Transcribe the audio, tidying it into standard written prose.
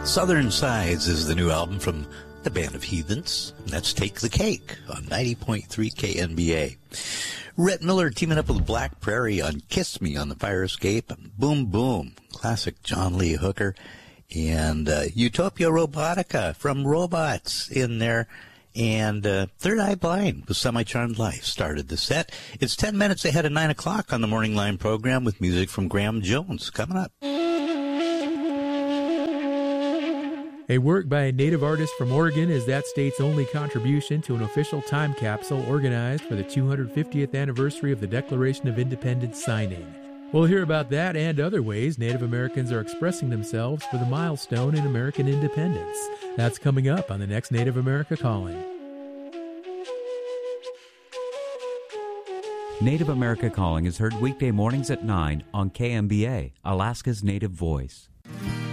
Southern Sides is the new album from the Band of Heathens. That's Take the Cake on 90.3 KNBA. Rhett Miller teaming up with Black Prairie on Kiss Me on the Fire Escape. Boom Boom, classic John Lee Hooker. And Utopia Robotica from Robots in there. And Third Eye Blind with Semi-Charmed Life started the set. It's 10 minutes ahead of 9 o'clock on the Morning Line program with music from Graham Jones coming up. A work by a native artist from Oregon is that state's only contribution to an official time capsule organized for the 250th anniversary of the Declaration of Independence signing. We'll hear about that and other ways Native Americans are expressing themselves for the milestone in American independence. That's coming up on the next Native America Calling. Native America Calling is heard weekday mornings at 9 on KMBA, Alaska's Native Voice.